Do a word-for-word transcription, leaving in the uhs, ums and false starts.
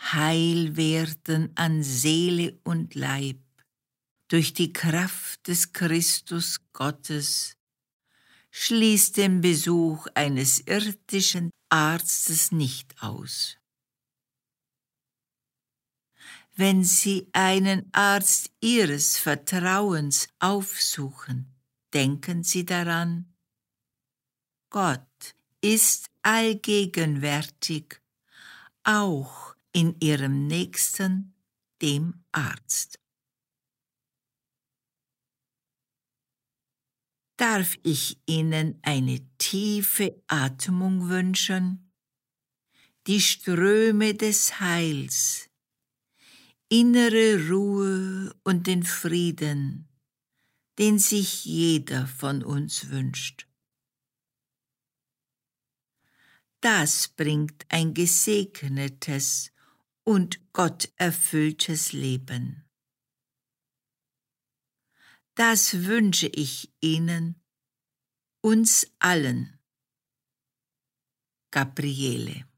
heil werden an Seele und Leib, durch die Kraft des Christus Gottes, schließt den Besuch eines irdischen Arztes nicht aus. Wenn Sie einen Arzt Ihres Vertrauens aufsuchen, denken Sie daran, Gott ist allgegenwärtig, auch in Ihrem Nächsten, dem Arzt. Darf ich Ihnen eine tiefe Atmung wünschen? Die Ströme des Heils, innere Ruhe und den Frieden, den sich jeder von uns wünscht. Das bringt ein gesegnetes und gotterfülltes Leben. Das wünsche ich Ihnen, uns allen. Gabriele.